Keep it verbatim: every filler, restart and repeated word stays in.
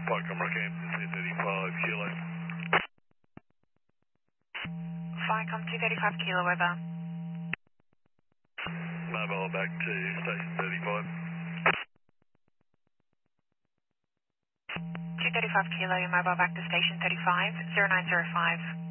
Park Rockhampton, two thirty-five kilo. Ficom two thirty-five kilo, Weber. Mobile back to station thirty-five. two thirty-five kilo, your mobile back to station thirty-five, zero nine zero five.